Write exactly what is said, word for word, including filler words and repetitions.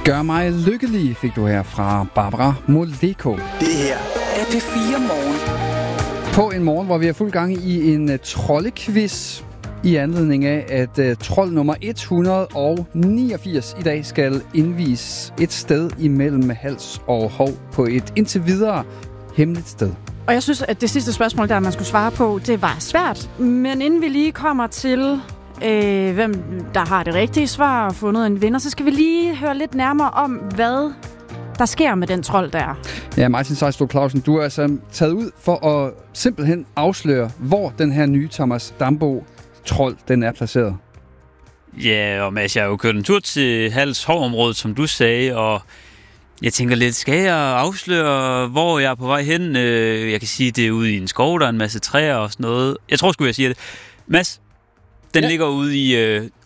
Gør mig lykkelig, fik du her fra Barbara Moleko. Det her er P fire Morgen. På en morgen, hvor vi er fuld gang i en uh, troldequiz i anledning af, at uh, trold nummer et hundrede niogfirs i dag skal indvise et sted imellem hals og hov på et indtil videre hemmeligt sted. Og jeg synes, at det sidste spørgsmål, der man skulle svare på, det var svært. Men inden vi lige kommer til, øh, hvem der har det rigtige svar og fundet en vinder, så skal vi lige høre lidt nærmere om, hvad der sker med den trold der. Ja, Martin Sejstrup Clausen, du er altså taget ud for at simpelthen afsløre, hvor den her nye Thomas Dambo trold, den er placeret. Ja, og Mads, jeg har jo kørt en tur til Hals-Hov-området, som du sagde, og jeg tænker lidt, skal jeg afsløre, hvor jeg er på vej hen? Jeg kan sige, det er ude i en skov, der er en masse træer og sådan noget. Jeg tror sgu, jeg siger det. Mads, den ja. ligger ude i, øh,